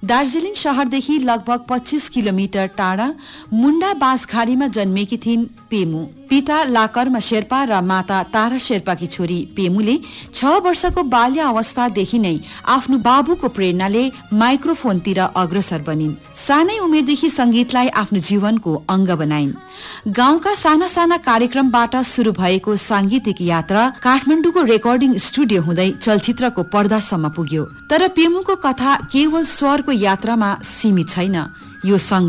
दार्जिलिङ शहरदेखि लगभग 25 किलोमिटर टाढा मुण्डा बाँसघारीमा जन्मेकी थिइन् पेमु। पिता लाकर्मा शेर्पा र माता तारा शेर्पाकी छोरी पेमुले 6 वर्षको बाल्य अवस्थादेखि नै आफ्नो बाबुको प्रेरणाले माइक्रोफोनतिर अग्रसर बनिन्। सानै उमेरदेखि संगीतलाई आफ्नो जीवनको अंग बनाइन्। गाउँका साना साना कार्यक्रमबाट शुरू भएको सांगीतिक यात्रा काठमाडौँको रेकर्डिङ स्टुडियो हुँदै चलचित्रको पर्दासम्म पुग्यो। तर पेमुको कथा केवल स्वरको यात्रामा सीमित छैन। यो